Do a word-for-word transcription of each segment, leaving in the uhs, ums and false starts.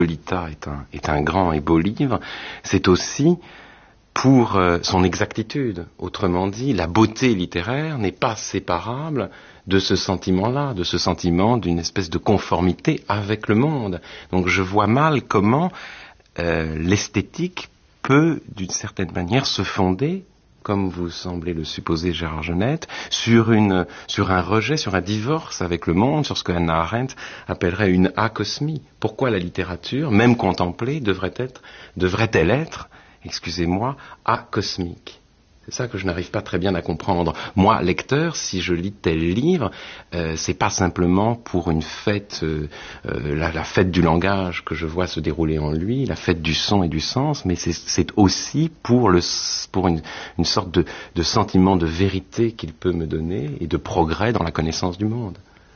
Lolita est un, est un grand et beau livre, c'est aussi pour euh, son exactitude. Autrement dit, la beauté littéraire n'est pas séparable de ce sentiment-là, de ce sentiment d'une espèce de conformité avec le monde. Donc je vois mal comment euh, l'esthétique peut, d'une certaine manière, se fonder, comme vous semblez le supposer, Gérard Genette, sur, une, sur un rejet, sur un divorce avec le monde, sur ce que Hannah Arendt appellerait une acosmie. Pourquoi la littérature, même contemplée, devrait être, devrait-elle être, excusez-moi, acosmique? C'est ça que je n'arrive pas très bien à comprendre. Moi, lecteur, si je lis tel livre, euh, c'est pas simplement pour une fête, euh, euh, la, la fête du langage que je vois se dérouler en lui, la fête du son et du sens, mais c'est, c'est aussi pour, le, pour une, une sorte de, de sentiment de vérité qu'il peut me donner et de progrès dans la connaissance du monde.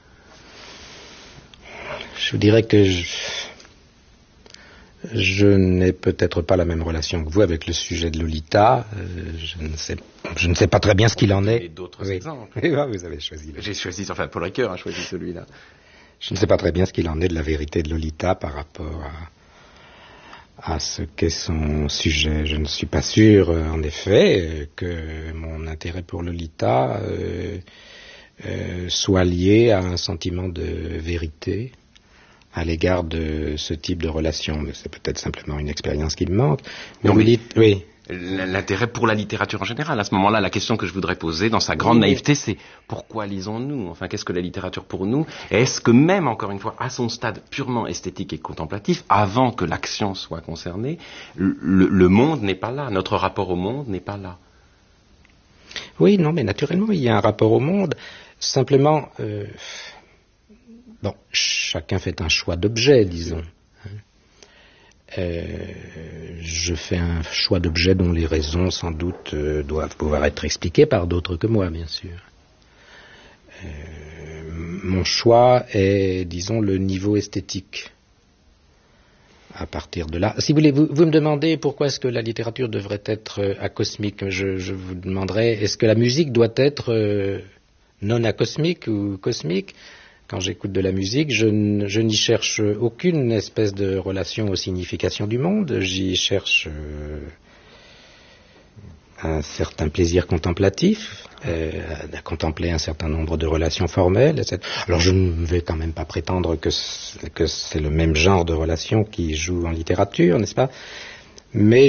Je vous dirais que je... Je n'ai peut-être pas la même relation que vous avec le sujet de Lolita. Euh, je ne sais, je ne sais pas très bien ce qu'il en est. Et d'autres oui. exemples. Oui, vous avez choisi. J'ai choisi, enfin, Paul Ricoeur a choisi celui-là. Je ne sais pas très bien ce qu'il en est de la vérité de Lolita par rapport à, à ce qu'est son sujet. Je ne suis pas sûr, en effet, que mon intérêt pour Lolita euh, euh, soit lié à un sentiment de vérité à l'égard de ce type de relation. Mais c'est peut-être simplement une expérience qui me manque. Mais non, vous mais dites, oui. L'intérêt pour la littérature en général. À ce moment-là, la question que je voudrais poser, dans sa grande oui, naïveté, oui. c'est pourquoi lisons-nous? Enfin, qu'est-ce que la littérature pour nous? Et est-ce que même, encore une fois, à son stade purement esthétique et contemplatif, avant que l'action soit concernée, le, le monde n'est pas là, notre rapport au monde n'est pas là? Oui, non, mais naturellement, il y a un rapport au monde. Simplement... Euh... Bon, chacun fait un choix d'objet, disons. Euh, je fais un choix d'objet dont les raisons, sans doute, euh, doivent pouvoir être expliquées par d'autres que moi, bien sûr. Euh, mon choix est, disons, le niveau esthétique. À partir de là, si vous voulez, vous, vous me demandez pourquoi est-ce que la littérature devrait être euh, acosmique. Je, je vous demanderai, est-ce que la musique doit être euh, non acosmique ou cosmique? Quand j'écoute de la musique, je, n- je n'y cherche aucune espèce de relation aux significations du monde. J'y cherche euh, un certain plaisir contemplatif, euh, à contempler un certain nombre de relations formelles, et cetera. Alors je ne vais quand même pas prétendre que c'est, que c'est le même genre de relation qui joue en littérature, n'est-ce pas? Mais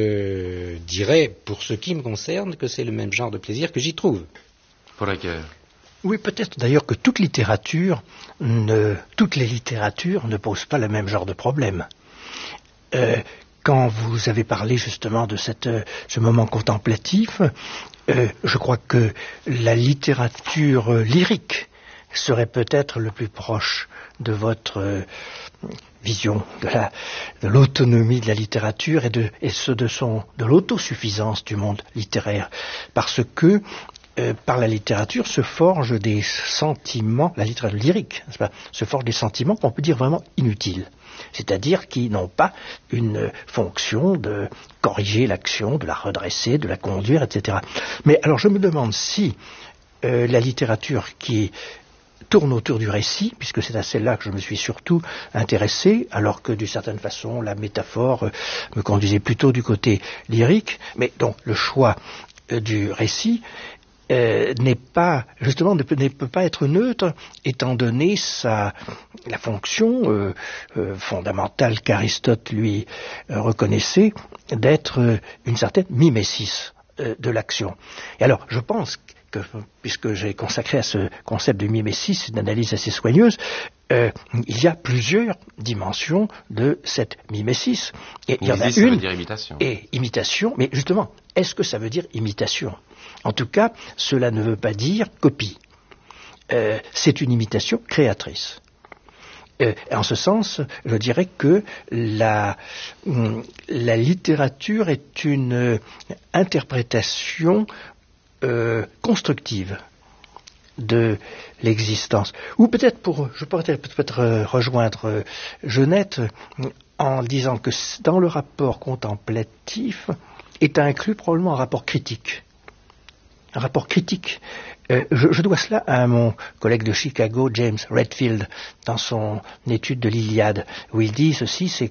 je dirais, pour ce qui me concerne, que c'est le même genre de plaisir que j'y trouve. Pour la guerre. Oui, peut-être d'ailleurs que toute littérature, ne, toutes les littératures ne posent pas le même genre de problème. Euh, quand vous avez parlé justement de cette, ce moment contemplatif, euh, je crois que la littérature lyrique serait peut-être le plus proche de votre euh, vision de, la, de l'autonomie de la littérature et de, et ce de, son, de l'autosuffisance du monde littéraire. Parce que Euh, par la littérature se forgent des sentiments, la littérature lyrique, n'est-ce pas, se forgent des sentiments qu'on peut dire vraiment inutiles, c'est-à-dire qui n'ont pas une fonction de corriger l'action, de la redresser, de la conduire, et cetera. Mais alors je me demande si euh, la littérature qui tourne autour du récit, puisque c'est à celle-là que je me suis surtout intéressé, alors que d'une certaine façon la métaphore euh, me conduisait plutôt du côté lyrique, mais donc le choix euh, du récit Euh, n'est pas, justement, ne peut, ne peut pas être neutre, étant donné sa, la fonction euh, euh, fondamentale qu'Aristote lui euh, reconnaissait d'être euh, une certaine mimesis euh, de l'action. Et alors, je pense que, puisque j'ai consacré à ce concept de mimesis, une analyse assez soigneuse, euh, il y a plusieurs dimensions de cette mimesis. Et il y en a une, ça veut dire imitation. Et imitation, mais justement, est-ce que ça veut dire imitation ? En tout cas, cela ne veut pas dire copie. Euh, c'est une imitation créatrice. Euh, en ce sens, je dirais que la, la littérature est une interprétation euh, constructive de l'existence. Ou peut-être pour, je pourrais peut-être rejoindre Genette en disant que dans le rapport contemplatif est inclus probablement un rapport critique. Un rapport critique. Euh, je, je dois cela à mon collègue de Chicago, James Redfield, dans son étude de l'Iliade, où il dit ceci, c'est